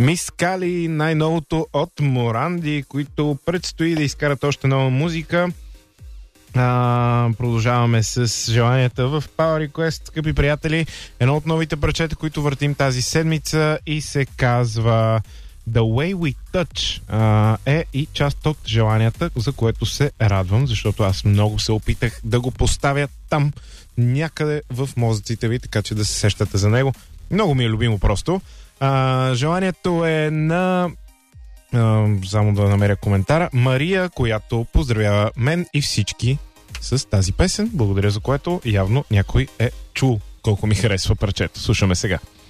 Мис Кали, най-новото от Моранди, които предстои да изкарат още нова музика. Продължаваме с желанията в Power Request, скъпи приятели. Едно от новите парчета, които въртим тази седмица и се казва The Way We Touch, е и част от желанията, за което се радвам, защото аз много се опитах да го поставя там, някъде в мозъците ви, така че да се сещате за него. Много ми е любимо просто. Желанието е на... само да намеря коментара. Мария, която поздравява мен и всички с тази песен. Благодаря за което явно някой е чул колко ми харесва парчето. Слушаме сега.